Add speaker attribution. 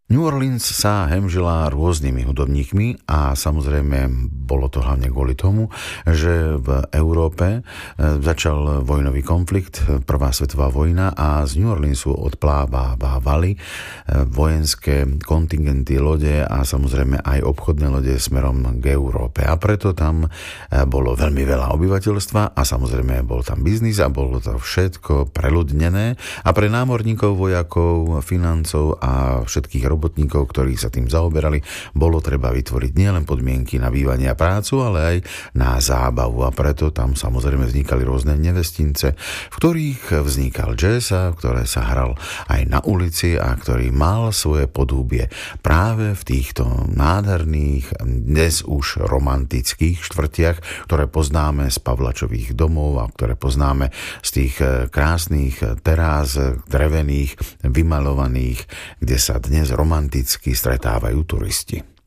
Speaker 1: New Orleans sa hemžila rôznymi hudobníkmi a samozrejme bolo to hlavne kvôli tomu, že v Európe začal vojnový konflikt, prvá svetová vojna a z New Orleansu odplávali vojenské kontingenty, lode a samozrejme aj obchodné lode smerom k Európe. A preto tam bolo veľmi veľa obyvateľstva a samozrejme bol tam biznis a bolo to všetko preľudnené a pre námorníkov, vojakov, financov a všetkých robotníkov, ktorí sa tým zaoberali, bolo treba vytvoriť nielen podmienky na bývanie a prácu, ale aj na zábavu a preto tam samozrejme vznikali rôzne nevestince, v ktorých vznikal jazz, ktoré sa hral aj na ulici a ktorý mal svoje podúbie práve v týchto nádherných, dnes už romantických štvrtiach, ktoré poznáme z Pavlačových domov a ktoré poznáme z tých krásnych terás drevených, vymalovaných, kde sa dnes romanticky stretávajú turisti.